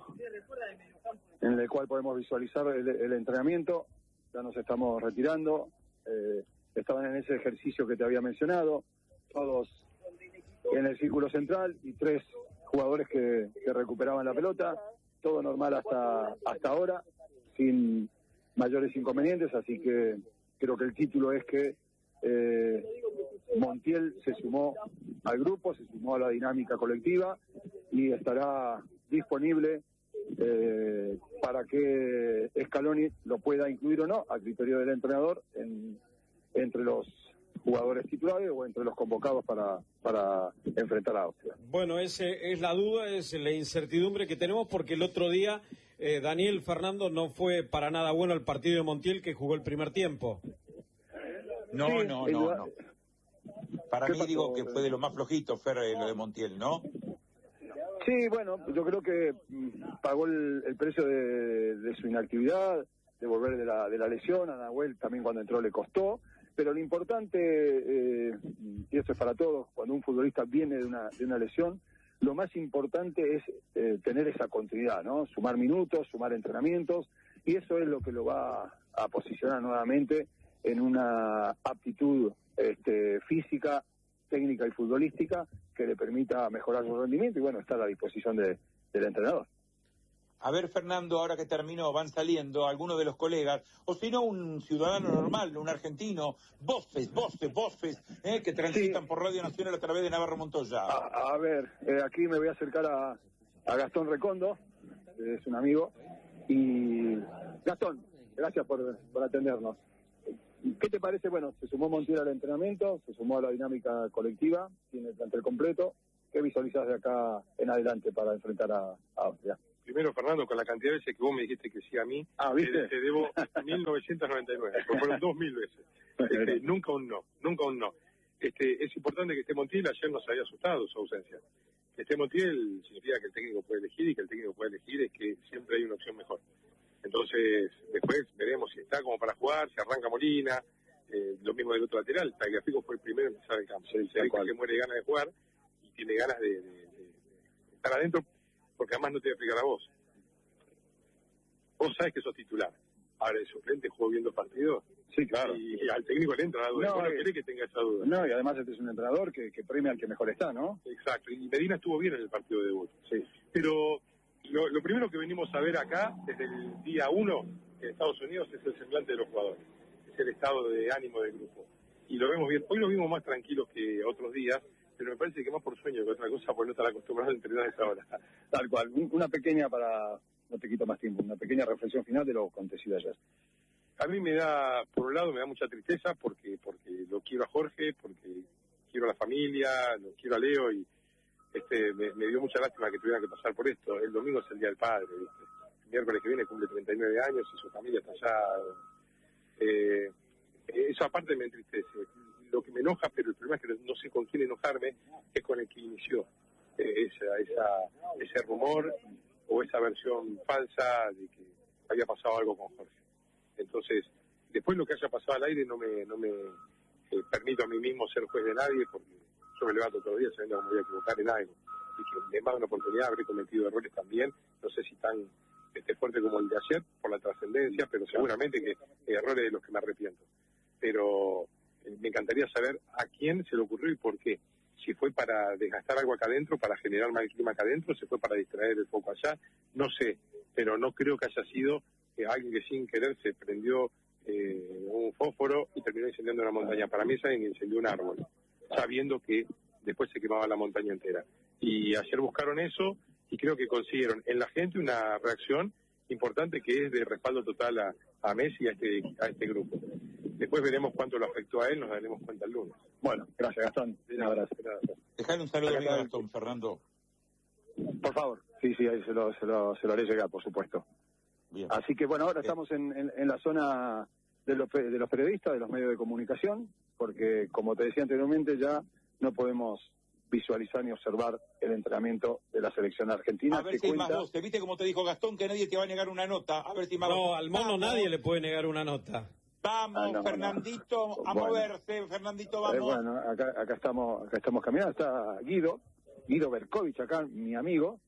en el cual podemos visualizar el, el entrenamiento. Ya nos estamos retirando. Eh, estaban en ese ejercicio que te había mencionado, todos en el círculo central y tres jugadores que, que recuperaban la pelota. Todo normal hasta, hasta ahora, sin mayores inconvenientes, así que creo que el título es que eh, Montiel se sumó al grupo, se sumó a la dinámica colectiva y estará disponible eh, para que Scaloni lo pueda incluir o no, a criterio del entrenador, en, entre los jugadores titulares o entre los convocados para, para enfrentar a Austria. Bueno, esa es la duda, es la incertidumbre que tenemos, porque el otro día eh, Daniel Fernando no fue para nada bueno el partido de Montiel, que jugó el primer tiempo. No, Sí, no, el- no, no. Para ¿Qué mí pasó? digo que fue de lo más flojito, Fer, eh, lo de Montiel, ¿no? Sí, bueno, yo creo que mm, pagó el, el precio de, de su inactividad, de volver de la, de la lesión. A Nahuel también cuando entró le costó, pero lo importante, eh, y esto es para todos, cuando un futbolista viene de una, de una lesión, lo más importante es eh, tener esa continuidad, ¿no? Sumar minutos, sumar entrenamientos, y eso es lo que lo va a posicionar nuevamente en una aptitud este, física, técnica y futbolística que le permita mejorar su rendimiento y bueno, está a la disposición de, del entrenador. A ver, Fernando, ahora que terminó, van saliendo algunos de los colegas, o si no, un ciudadano normal, un argentino, voces, voces, voces, eh, que transitan sí. por Radio Nacional a través de Navarro Montoya. A, a ver, eh, aquí me voy a acercar a, a Gastón Recondo, es un amigo, y Gastón, gracias por, por atendernos. ¿Qué te parece? Bueno, se sumó Montiel al entrenamiento, se sumó a la dinámica colectiva, tiene el plantel completo. ¿Qué visualizás de acá en adelante para enfrentar a, a Austria? Primero, Fernando, con la cantidad de veces que vos me dijiste que sí a mí, ah, ¿viste? Te, te debo mil novecientos noventa y nueve, pues fueron dos mil veces. Este, nunca un no, nunca un no. Este, es importante que esté Montiel, ayer nos había asustado su ausencia. Que esté Montiel significa que el técnico puede elegir, y que el técnico puede elegir es que siempre hay una opción mejor. Entonces, después veremos si está como para jugar, si arranca Molina, eh, lo mismo del otro lateral. Tagliafico fue el primero en empezar el campo. Se ve que muere de ganas de jugar y tiene ganas de, de, de, de estar adentro, porque además no te voy a explicar a vos. Vos sabés que sos titular. Ahora el suplente jugó bien dos partidos. Sí, claro. Y, y al técnico le entra la duda. No, no querés que tenga esa duda. No, y además este es un entrenador que, que premia al que mejor está, ¿no? Exacto. Y Medina estuvo bien en el partido de debut. Sí. Pero lo, lo primero que venimos a ver acá, desde el día uno, en Estados Unidos, es el semblante de los jugadores. Es el estado de ánimo del grupo. Y lo vemos bien. Hoy lo vimos más tranquilos que otros días, pero me parece que más por sueño que otra cosa, porque no están acostumbrados a entrenar a esa hora. Tal cual. Una pequeña, para no te quito más tiempo, una pequeña reflexión final de lo acontecido ayer. A mí me da, por un lado, me da mucha tristeza porque porque lo quiero a Jorge, porque quiero a la familia, lo quiero a Leo y este me, me dio mucha lástima que tuvieran que pasar por esto. El domingo es el Día del Padre, ¿viste? El miércoles que viene cumple treinta y nueve años y su familia está allá. Eh, eso aparte me entristece. Lo que me enoja, pero el problema es que no sé con quién enojarme, es con el que inició eh, esa, esa, ese rumor o esa versión falsa de que había pasado algo con Jorge. Entonces, después lo que haya pasado al aire no me no me eh, permito a mí mismo ser juez de nadie, porque yo me levanto todos los días sabiendo que me voy a equivocar en algo. Y que me da una oportunidad, habré cometido errores también, no sé si tan este, fuerte como el de ayer, por la trascendencia, pero seguramente que errores de los que me arrepiento. Pero eh, me encantaría saber a quién se le ocurrió y por qué. Si fue para desgastar algo acá adentro, para generar mal clima acá adentro, si fue para distraer el foco allá, no sé, pero no creo que haya sido eh, alguien que sin querer se prendió eh, un fósforo y terminó incendiando una montaña. Para mí es alguien que incendió un árbol, sabiendo que después se quemaba la montaña entera. Y ayer buscaron eso y creo que consiguieron en la gente una reacción importante que es de respaldo total a, a Messi y a este, a este grupo. Después veremos cuánto lo afectó a él, nos daremos cuenta el lunes. Bueno, gracias Gastón. Un abrazo. Dejale un saludo a Gastón, Fernando. Por favor. Sí, sí, ahí se lo, se lo, se lo haré llegar, por supuesto. Bien. Así que bueno, ahora Bien. estamos en, en, en la zona de los, de los periodistas, de los medios de comunicación, porque como te decía anteriormente ya no podemos visualizar ni observar el entrenamiento de la selección argentina. A ver que si cuenta... más vos, ¿te viste como te dijo Gastón que nadie te va a negar una nota? A ver si más No, vos. al mono Vamos. nadie le puede negar una nota. Vamos, Ah, no, Fernandito, no. a Bueno. moverse, Fernandito, vamos. Eh, bueno, acá, acá estamos acá estamos caminando, está Guido, Guido Berkovich acá, mi amigo,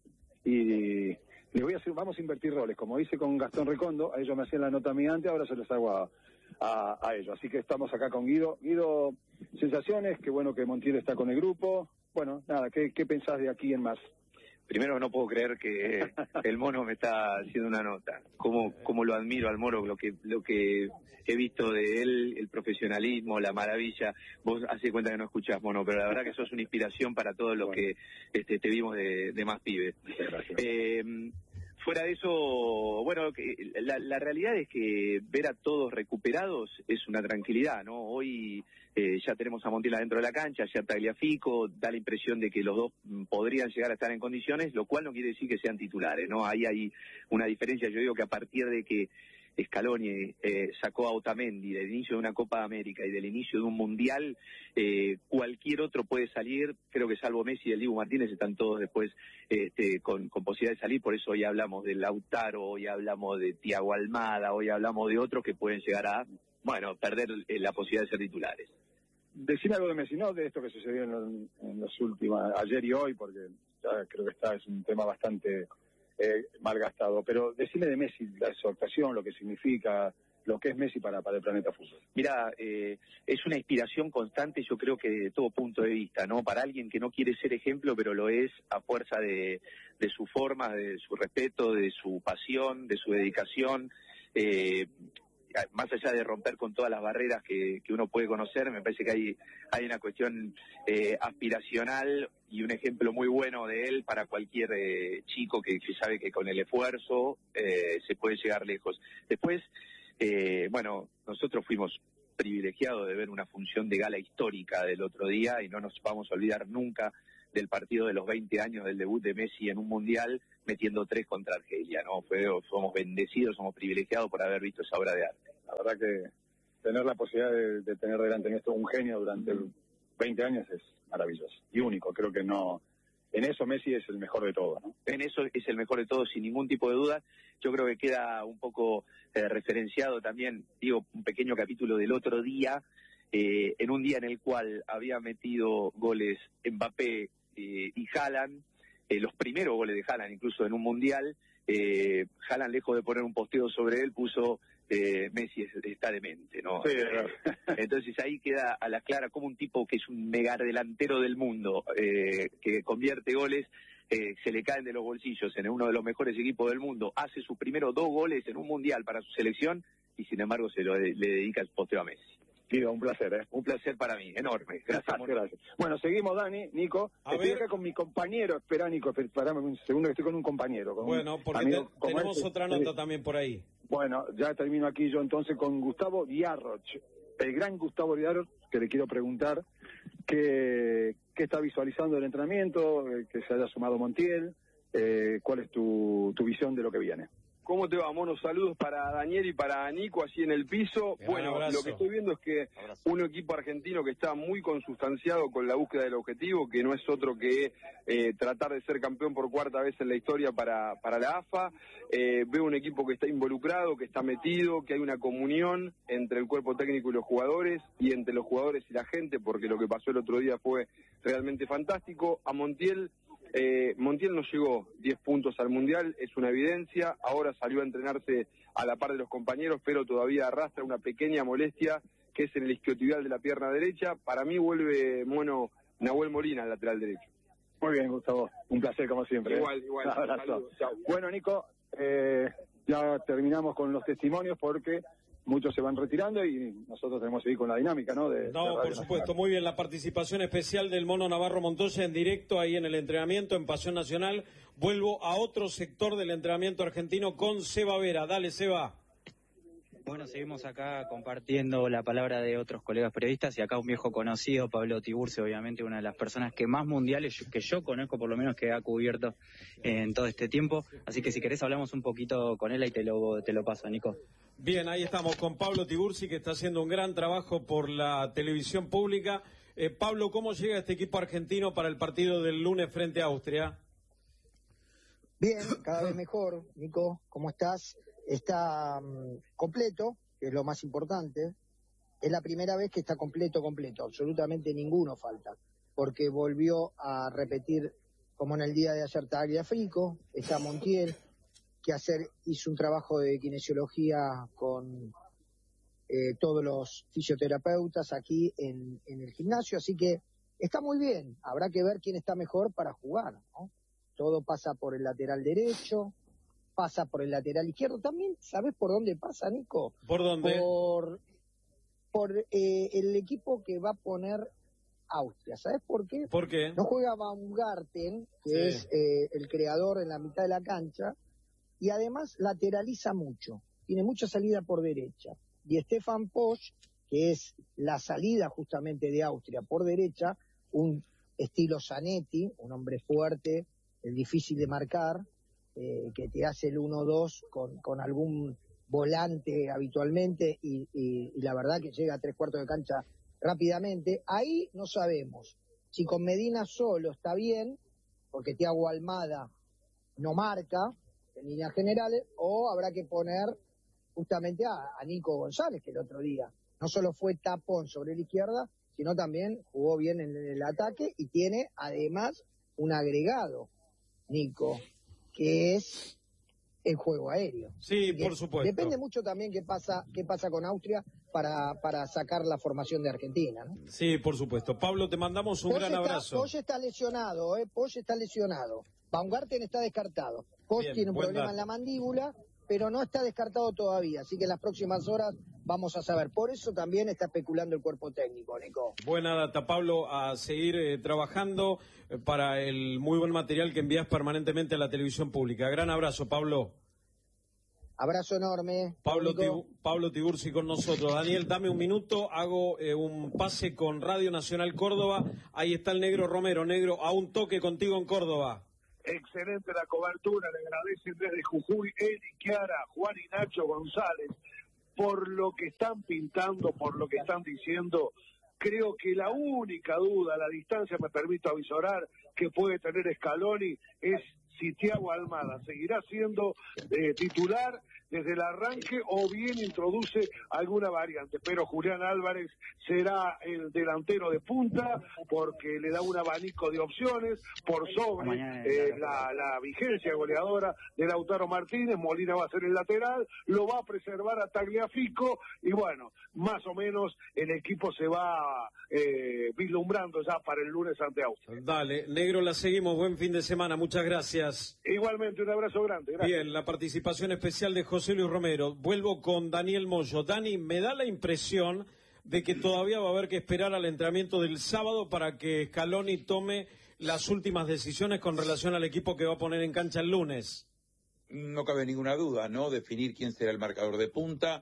y le voy a hacer, vamos a invertir roles, como hice con Gastón Recondo, a ellos me hacían la nota a mí antes, ahora se los hago a, a, a ellos, así que estamos acá con Guido. Guido, sensaciones, qué bueno que Montiel está con el grupo, bueno, nada, ¿qué, qué pensás de aquí en más? Primero, no puedo creer que el mono me está haciendo una nota. Cómo, cómo lo admiro al mono, lo que lo que he visto de él, el profesionalismo, la maravilla. Vos hace cuenta que no escuchás, mono, pero la verdad que sos una inspiración para todos los bueno. que este, te vimos de, de más pibes. Eh, fuera de eso, bueno, la, la realidad es que ver a todos recuperados es una tranquilidad, ¿no? Hoy eh, ya tenemos a Montiel adentro de la cancha, ya Tagliafico, da la impresión de que los dos podrían llegar a estar en condiciones, lo cual no quiere decir que sean titulares, ¿no? Ahí hay una diferencia. Yo digo que a partir de que Scaloni eh, sacó a Otamendi del inicio de una Copa de América y del inicio de un Mundial, eh, cualquier otro puede salir, creo que salvo Messi y el Dibu Martínez están todos después este, con, con posibilidad de salir, por eso hoy hablamos de Lautaro, hoy hablamos de Thiago Almada, hoy hablamos de otros que pueden llegar a, bueno, perder eh, la posibilidad de ser titulares. Decime algo de Messi, no de esto que sucedió en, los, en los últimos, ayer y hoy, porque ya creo que está, es un tema bastante... Eh, malgastado, pero decime de Messi, la, su actuación, lo que significa, lo que es Messi para, para el planeta fútbol. Mira, eh, es una inspiración constante, yo creo que de todo punto de vista, ¿no? Para alguien que no quiere ser ejemplo, pero lo es a fuerza de, de su forma, de su respeto, de su pasión, de su dedicación, eh, más allá de romper con todas las barreras que, que uno puede conocer, me parece que hay, hay una cuestión eh, aspiracional y un ejemplo muy bueno de él para cualquier eh, chico que, que sabe que con el esfuerzo eh, se puede llegar lejos. Después, eh, bueno, nosotros fuimos privilegiados de ver una función de gala histórica del otro día y no nos vamos a olvidar nunca del partido de los veinte años del debut de Messi en un mundial, metiendo tres contra Argelia, ¿no? Fue, somos bendecidos, somos privilegiados por haber visto esa obra de arte. La verdad que tener la posibilidad de, de tener delante nuestro un genio durante veinte años es maravilloso y único. Creo que no, en eso Messi es el mejor de todos, ¿no? En eso es el mejor de todos, sin ningún tipo de duda. Yo creo que queda un poco eh, referenciado también, digo, un pequeño capítulo del otro día, eh, en un día en el cual había metido goles Mbappé eh, y Haaland, eh, los primeros goles de Haaland incluso en un mundial. eh, Haaland, lejos de poner un posteo sobre él, puso eh, Messi está demente, ¿no? Sí, eh, entonces ahí queda a la clara como un tipo que es un mega delantero del mundo, eh, que convierte goles, eh, se le caen de los bolsillos en uno de los mejores equipos del mundo, hace sus primeros dos goles en un mundial para su selección y sin embargo se lo de, le dedica el posteo a Messi. Guido, un placer, ¿eh? Un placer para mí, enorme. Gracias, Gracias. Bueno, seguimos, Dani, Nico. A estoy ver. acá con mi compañero. Espera, Nico, esperame un segundo que estoy con un compañero. Con Bueno, un porque amigo te- como tenemos este. otra Sí. nota también por ahí. Bueno, ya termino aquí yo entonces con Gustavo Diarroch, el gran Gustavo Diarroch, que le quiero preguntar qué, qué está visualizando del entrenamiento, eh, que se haya sumado Montiel, eh, cuál es tu, tu visión de lo que viene. ¿Cómo te va, mono? Saludos para Daniel y para Nico allí en el piso. Gran Bueno, abrazo. lo que estoy viendo es que un equipo argentino que está muy consustanciado con la búsqueda del objetivo, que no es otro que eh, tratar de ser campeón por cuarta vez en la historia para, para la A F A. Eh, veo un equipo que está involucrado, que está metido, que hay una comunión entre el cuerpo técnico y los jugadores, y entre los jugadores y la gente, porque lo que pasó el otro día fue realmente fantástico. A Montiel... Eh, Montiel no llegó diez puntos al Mundial, es una evidencia, ahora salió a entrenarse a la par de los compañeros, pero todavía arrastra una pequeña molestia que es en el isquiotibial de la pierna derecha. Para mí vuelve mono Nahuel Molina al lateral derecho. Muy bien, Gustavo, un placer como siempre. ¿eh? Igual, igual. Un abrazo. Saludos, chao. Bueno, Nico, eh, ya terminamos con los testimonios porque muchos se van retirando y nosotros tenemos que seguir con la dinámica, ¿no? De, de No, Radio por Nacional. supuesto, muy bien. La participación especial del Mono Navarro Montoya en directo ahí en el entrenamiento en Pasión Nacional. Vuelvo a otro sector del entrenamiento argentino con Seba Vera. Dale, Seba. Bueno, seguimos acá compartiendo la palabra de otros colegas periodistas y acá un viejo conocido, Pablo Tiburcio, obviamente una de las personas que más mundiales que yo conozco, por lo menos que ha cubierto en todo este tiempo. Así que si querés hablamos un poquito con él y te lo, te lo paso, Nico. Bien, ahí estamos con Pablo Tiburci, que está haciendo un gran trabajo por la televisión pública. Eh, Pablo, ¿cómo llega este equipo argentino para el partido del lunes frente a Austria? Bien, cada vez mejor. Nico, ¿cómo estás? Está um, completo, que es lo más importante. Es la primera vez que está completo, completo. Absolutamente ninguno falta. Porque volvió a repetir, como en el día de ayer, Tagliafico, está Montiel, que ayer hizo un trabajo de kinesiología con eh, todos los fisioterapeutas aquí en, en el gimnasio. Así que está muy bien. Habrá que ver quién está mejor para jugar, ¿no? Todo pasa por el lateral derecho, pasa por el lateral izquierdo. También, ¿sabés por dónde pasa, Nico? ¿Por dónde? Por, por eh, el equipo que va a poner Austria. ¿Sabés por qué? ¿Por qué? No juega Baumgarten, que Sí. es eh, el creador en la mitad de la cancha, y además lateraliza mucho. Tiene mucha salida por derecha. Y Stefan Posch, que es la salida justamente de Austria por derecha, un estilo Zanetti, un hombre fuerte, es difícil de marcar, eh, que te hace el uno dos con, con algún volante habitualmente y, y, y la verdad que llega a tres cuartos de cancha rápidamente. Ahí no sabemos si con Medina solo está bien, porque Thiago Almada no marca en líneas generales, o habrá que poner justamente a, a Nico González, que el otro día no solo fue tapón sobre la izquierda, sino también jugó bien en el ataque y tiene además un agregado, Nico, que es el juego aéreo. Sí, por supuesto. Depende mucho también qué pasa qué pasa con Austria para, para sacar la formación de Argentina, ¿no? Sí, por supuesto. Pablo, te mandamos un Poch gran está, abrazo. Poch está lesionado, ¿eh? Poch está lesionado. Baumgarten está descartado. Poch Bien, tiene un buen problema dato. en la mandíbula, pero no está descartado todavía. Así que en las próximas horas vamos a saber. Por eso también está especulando el cuerpo técnico, Nico. Buena data, Pablo, a seguir eh, trabajando eh, para el muy buen material que envías permanentemente a la televisión pública. Gran abrazo, Pablo. Abrazo enorme. Pablo, Nico. Tibu- Pablo Tiburci con nosotros. Daniel, dame un minuto, hago eh, un pase con Radio Nacional Córdoba. Ahí está el Negro Romero. Negro, a un toque contigo en Córdoba. Excelente la cobertura, le agradecen desde Jujuy, Eri, Chiara, Juan y Nacho González, por lo que están pintando, por lo que están diciendo. Creo que la única duda, la distancia me permito avisorar, que puede tener Scaloni es si Thiago Almada seguirá siendo eh, titular desde el arranque o bien introduce alguna variante, pero Julián Álvarez será el delantero de punta porque le da un abanico de opciones por sobre eh, la, la vigencia goleadora de Lautaro Martínez. Molina va a ser el lateral, lo va a preservar a Tagliafico y bueno, más o menos el equipo se va eh, vislumbrando ya para el lunes ante Austria. Dale, Negro, la seguimos. Buen fin de semana. Muchas gracias. Igualmente, un abrazo grande. Gracias. Bien, la participación especial de José Luis Romero. Vuelvo con Daniel Moyo. Dani, me da la impresión de que todavía va a haber que esperar al entrenamiento del sábado para que Scaloni tome las últimas decisiones con relación al equipo que va a poner en cancha el lunes. No cabe ninguna duda, ¿no? Definir quién será el marcador de punta,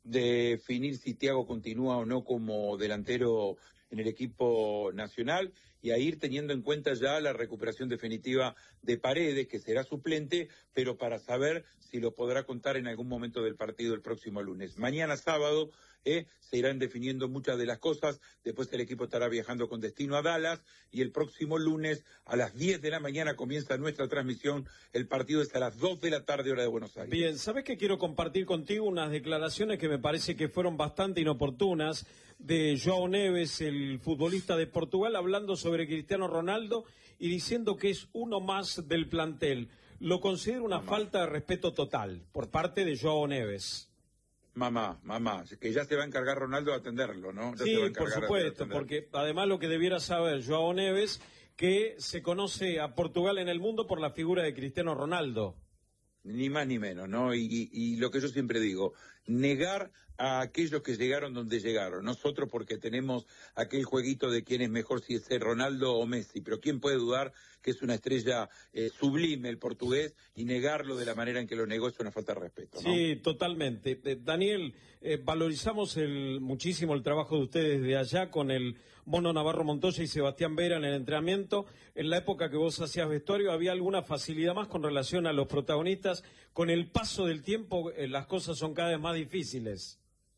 definir si Thiago continúa o no como delantero en el equipo nacional y a ir teniendo en cuenta ya la recuperación definitiva de Paredes, que será suplente, pero para saber si lo podrá contar en algún momento del partido el próximo lunes. Mañana sábado eh, se irán definiendo muchas de las cosas, después el equipo estará viajando con destino a Dallas y el próximo lunes a las diez de la mañana comienza nuestra transmisión, el partido es a las dos de la tarde hora de Buenos Aires. Bien, ¿sabes que quiero compartir contigo unas declaraciones que me parece que fueron bastante inoportunas de João Neves, el futbolista de Portugal, hablando sobre Cristiano Ronaldo y diciendo que es uno más del plantel? Lo considero una Mamá. falta de respeto total por parte de João Neves. Mamá, mamá, que ya se va a encargar Ronaldo de atenderlo, ¿no? Ya Sí, se va a por encargar de supuesto, atenderlo. porque además lo que debiera saber João Neves, que se conoce a Portugal en el mundo por la figura de Cristiano Ronaldo. Ni más ni menos, ¿no? Y, y, y lo que yo siempre digo, negar a aquellos que llegaron donde llegaron. Nosotros porque tenemos aquel jueguito de quién es mejor, si es Ronaldo o Messi, pero ¿quién puede dudar que es una estrella eh, sublime el portugués y negarlo de la manera en que lo negó es una falta de respeto, ¿no? Sí, totalmente. Eh, Daniel, eh, valorizamos el, muchísimo el trabajo de ustedes de allá con el Mono Navarro Montoya y Sebastián Vera en el entrenamiento. En la época que vos hacías vestuario, ¿había alguna facilidad más con relación a los protagonistas? Con el paso del tiempo, eh, las cosas son cada vez más difíciles.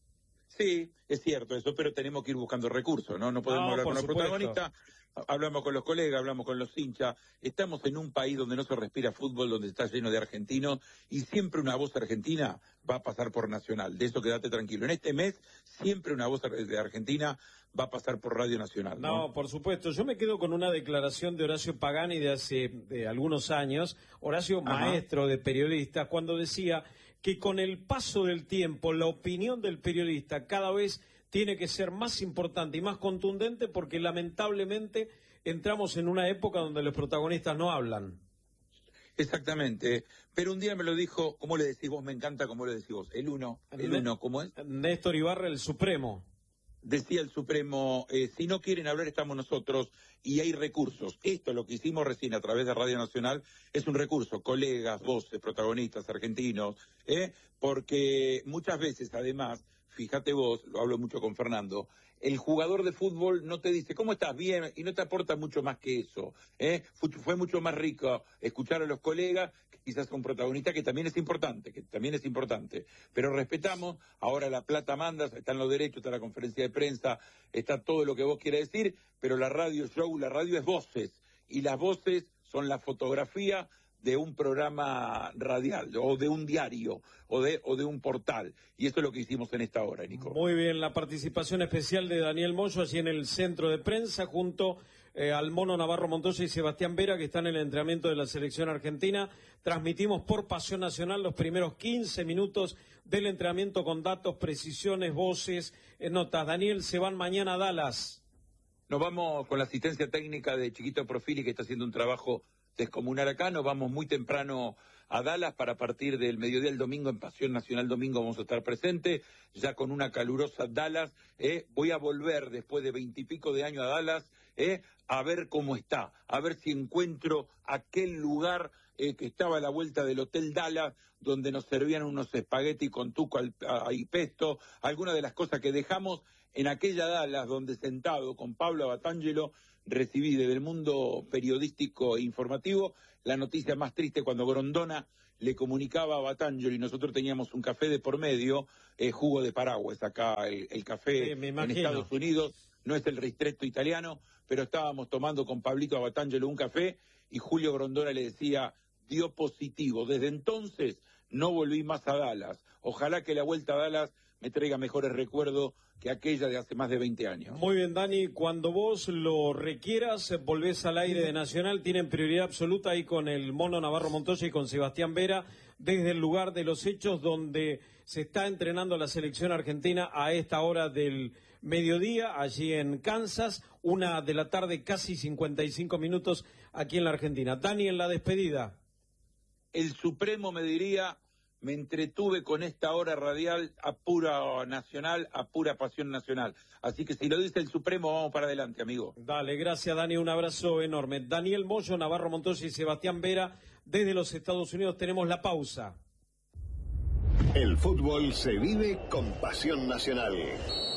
Sí, es cierto eso, pero tenemos que ir buscando recursos, ¿no? No podemos No, hablar por con los supuesto. protagonistas, hablamos con los colegas, hablamos con los hinchas. Estamos en un país donde no se respira fútbol, donde está lleno de argentinos, y siempre una voz argentina va a pasar por Nacional. De eso quédate tranquilo. En este mes, siempre una voz de Argentina va a pasar por Radio Nacional, ¿no? No, por supuesto. Yo me quedo con una declaración de Horacio Pagani de hace de algunos años, Horacio, Ajá. maestro de periodistas, cuando decía que con el paso del tiempo la opinión del periodista cada vez tiene que ser más importante y más contundente porque lamentablemente entramos en una época donde los protagonistas no hablan. Exactamente. Pero un día me lo dijo, ¿cómo le decís vos? Me encanta cómo le decís vos. El uno, el Ne- uno, ¿cómo es? Néstor Ibarra, el Supremo. Decía el Supremo, eh, si no quieren hablar estamos nosotros y hay recursos. Esto, lo que hicimos recién a través de Radio Nacional, es un recurso, colegas, voces, protagonistas, argentinos, ¿eh? Porque muchas veces, además, fíjate vos, lo hablo mucho con Fernando, el jugador de fútbol no te dice, ¿cómo estás? Bien, y no te aporta mucho más que eso, ¿eh? Fu- Fue mucho más rico escuchar a los colegas que quizás a un protagonista que también es importante, que también es importante. Pero respetamos, ahora la plata manda, están los derechos, está la conferencia de prensa, está todo lo que vos quieras decir, pero la radio show, la radio es voces, y las voces son la fotografía de un programa radial, o de un diario, o de, o de un portal. Y eso es lo que hicimos en esta hora, Nico. Muy bien, la participación especial de Daniel Moyo allí en el centro de prensa, junto eh, al Mono Navarro Montoya y Sebastián Vera, que están en el entrenamiento de la selección argentina. Transmitimos por Pasión Nacional los primeros quince minutos del entrenamiento con datos, precisiones, voces, eh, notas. Daniel, se van mañana a Dallas. Nos vamos con la asistencia técnica de Chiquito Profili, que está haciendo un trabajo descomunal acá. Nos vamos muy temprano a Dallas para partir del mediodía del domingo en Pasión Nacional Domingo vamos a estar presentes, ya con una calurosa Dallas. Eh. Voy a volver después de veintipico de años a Dallas eh, a ver cómo está, a ver si encuentro aquel lugar eh, que estaba a la vuelta del Hotel Dallas, donde nos servían unos espaguetis con tuco al, a, y pesto, algunas de las cosas que dejamos en aquella Dallas, donde sentado con Pablo Abatangelo recibí desde el mundo periodístico e informativo la noticia más triste cuando Grondona le comunicaba a Abatangelo y nosotros teníamos un café de por medio, eh, jugo de Paraguas, acá el, el café sí, en Estados Unidos, no es el ristretto italiano, pero estábamos tomando con Pablito Abatangelo un café y Julio Grondona le decía, dio positivo. Desde entonces no volví más a Dallas. Ojalá que la vuelta a Dallas me traiga mejores recuerdos que aquella de hace más de veinte años. Muy bien, Dani, cuando vos lo requieras, volvés al aire de Nacional, tienen prioridad absoluta ahí con el Mono Navarro Montoya y con Sebastián Vera, desde el lugar de los hechos donde se está entrenando la selección argentina a esta hora del mediodía, allí en Kansas, una de la tarde, casi cincuenta y cinco minutos aquí en la Argentina. Dani, en la despedida. El Supremo me diría... Me entretuve con esta hora radial a pura nacional, a pura pasión nacional. Así que si lo dice el Supremo, vamos para adelante, amigo. Dale, gracias, Dani, un abrazo enorme. Daniel Moyo, Navarro Montoya y Sebastián Vera, desde los Estados Unidos. Tenemos la pausa. El fútbol se vive con Pasión Nacional.